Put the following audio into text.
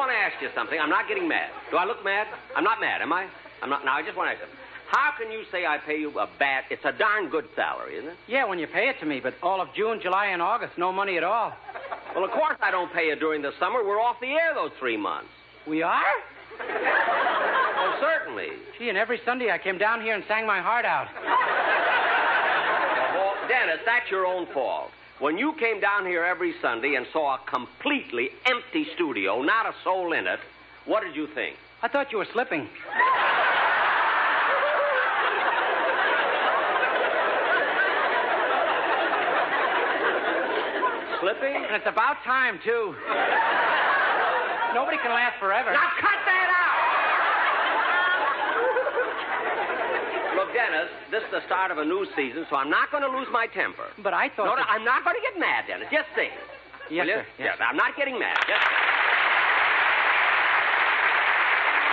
want to ask you something. I'm not getting mad. Do I look mad? I'm not mad, am I? I'm not. Now, I just want to ask you. How can you say I pay you a bad... It's a darn good salary, isn't it? Yeah, when you pay it to me, but all of June, July, and August, no money at all. Well, of course I don't pay you during the summer. We're off the air those 3 months. We are? Oh, certainly. Gee, and every Sunday I came down here and sang my heart out. Well, Dennis, that's your own fault. When you came down here every Sunday and saw a completely empty studio, not a soul in it, what did you think? I thought you were slipping. Slipping? And it's about time, too. Nobody can last forever. Now cut that out! Look, Dennis, this is the start of a new season, so I'm not going to lose my temper. But I thought... No, I'm not going to get mad, Dennis. Just sing. Yes, Will you? sir. Yes. I'm not getting mad. Just sing.